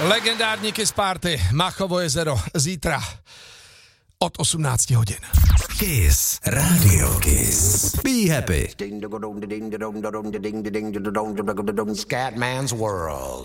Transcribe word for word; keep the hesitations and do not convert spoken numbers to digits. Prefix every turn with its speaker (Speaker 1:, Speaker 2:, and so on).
Speaker 1: Legendární Kiss Party, Máchovo jezero, zítra od osmnáct hodin.
Speaker 2: Kiss, Radio Kiss. Be happy.
Speaker 3: Scatman's World.